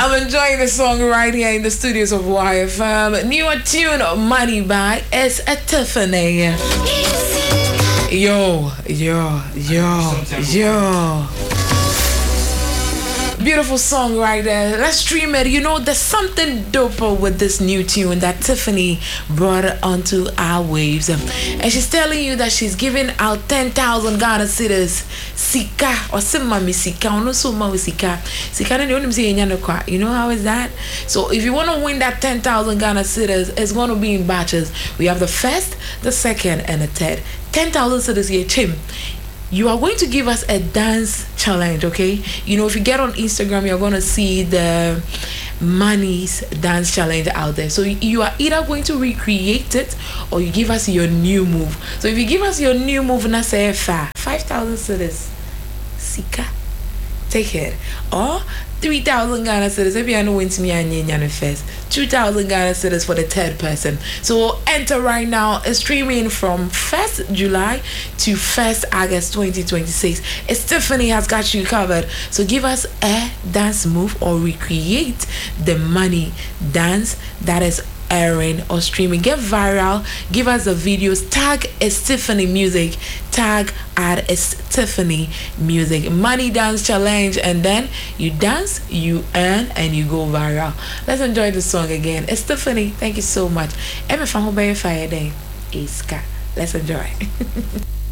I'm enjoying the song right here in the studios of YFM. Newer tune, Money by S. Tiffany. Yo. Beautiful song right there. Let's stream it. You know, there's something doper with this new tune that Tiffany brought onto our waves. And she's telling you that she's giving out 10,000 Ghana cedis. Sika or Simami Sika. Sika. You know how is that? So if you want to win that 10,000 Ghana cedis, it's going to be in batches. We have the first, the second, and the third. 10,000 cedis here, Chim. You are going to give us a dance challenge, okay? You know, if you get on Instagram, you're going to see the Money's dance challenge out there. So you are either going to recreate it or you give us your new move. So if you give us your new move, na say 5,000 cedis, Sika, take it. Or 3,000 Ghana cedis. If you are going to me and first, 2,000 Ghana cedis for the third person. So enter right now. It's streaming from 1st July to 1st August 2026. Tiffany has got you covered. So give us a dance move or recreate the Money dance that is airing or streaming. Get viral. Give us the videos. Tag Tiffany Music. Tag at Tiffany Music. Money dance challenge, and then you dance, you earn, and you go viral. Let's enjoy the song again. Tiffany, thank you so much. Let's enjoy.